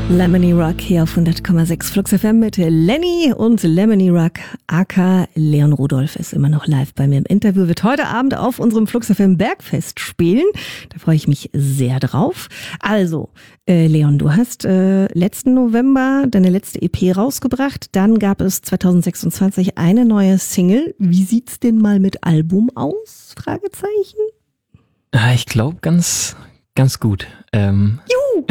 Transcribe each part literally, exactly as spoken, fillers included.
Lemony Rock hier auf hundert Komma sechs Flux F M mit Lenny und Lemony Rock aka Leon Rudolph ist immer noch live bei mir im Interview, wird heute Abend auf unserem Flux F M Bergfest spielen. Da freue ich mich sehr drauf. Also, äh, Leon, du hast äh, letzten November deine letzte E P rausgebracht. Dann gab es zwanzig sechsundzwanzig eine neue Single. Wie sieht's denn mal mit Album aus? Fragezeichen. Ah, ich glaube ganz, ganz gut. Ähm, Juhu!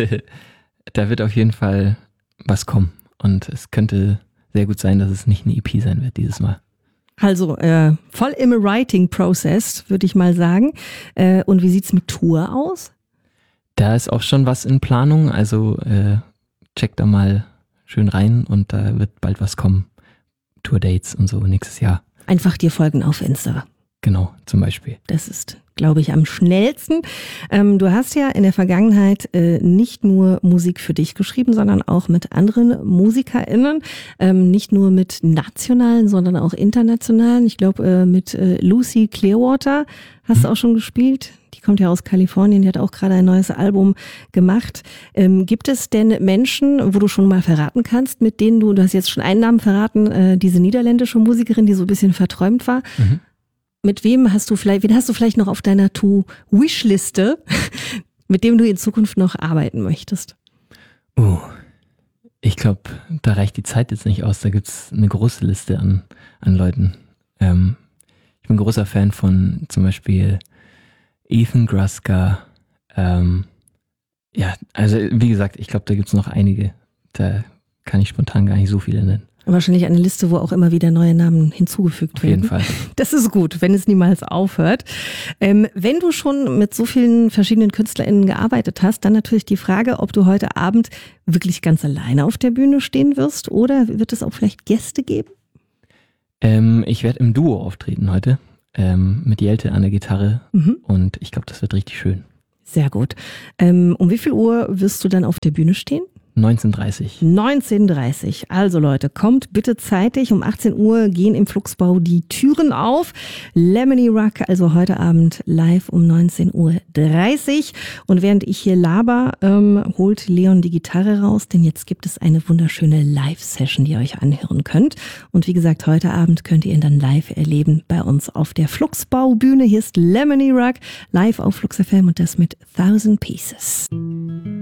Da wird auf jeden Fall was kommen. Und es könnte sehr gut sein, dass es nicht eine E P sein wird dieses Mal. Also äh, voll im Writing-Process, würde ich mal sagen. Äh, und wie sieht's mit Tour aus? Da ist auch schon was in Planung. Also äh, check da mal schön rein und da wird bald was kommen. Tour-Dates und so nächstes Jahr. Einfach dir folgen auf Insta. Genau, zum Beispiel. Das ist, glaube ich, am schnellsten. Ähm, du hast ja in der Vergangenheit äh, nicht nur Musik für dich geschrieben, sondern auch mit anderen MusikerInnen. Ähm, nicht nur mit nationalen, sondern auch internationalen. Ich glaube, äh, mit äh, Lucy Clearwater hast mhm. du auch schon gespielt. Die kommt ja aus Kalifornien, die hat auch gerade ein neues Album gemacht. Ähm, gibt es denn Menschen, wo du schon mal verraten kannst, mit denen du, du hast jetzt schon einen Namen verraten, äh, diese niederländische Musikerin, die so ein bisschen verträumt war. Mhm. Mit wem hast du vielleicht, wen hast du vielleicht noch auf deiner To-Wish-Liste, mit dem du in Zukunft noch arbeiten möchtest? Uh, ich glaube, da reicht die Zeit jetzt nicht aus. Da gibt's eine große Liste an, an Leuten. Ähm, ich bin großer Fan von zum Beispiel Ethan Gruska. Ähm, ja, also wie gesagt, ich glaube, da gibt's noch einige. Da kann ich spontan gar nicht so viele nennen. Wahrscheinlich eine Liste, wo auch immer wieder neue Namen hinzugefügt werden. Auf jeden Fall. Das ist gut, wenn es niemals aufhört. Ähm, wenn du schon mit so vielen verschiedenen KünstlerInnen gearbeitet hast, dann natürlich die Frage, ob du heute Abend wirklich ganz alleine auf der Bühne stehen wirst oder wird es auch vielleicht Gäste geben? Ähm, ich werde im Duo auftreten heute ähm, mit Jelte an der Gitarre mhm. und ich glaube, das wird richtig schön. Sehr gut. Ähm, um wie viel Uhr wirst du dann auf der Bühne stehen? neunzehn Uhr dreißig. neunzehn Uhr dreißig. Also Leute, kommt bitte zeitig. Um achtzehn Uhr gehen im Fluxbau die Türen auf. Lemony Rock, also heute Abend live um neunzehn Uhr dreißig. Und während ich hier laber, ähm, holt Leon die Gitarre raus, denn jetzt gibt es eine wunderschöne Live-Session, die ihr euch anhören könnt. Und wie gesagt, heute Abend könnt ihr ihn dann live erleben bei uns auf der Fluxbau-Bühne. Hier ist Lemony Rock live auf Flux F M und das mit Thousand Pieces.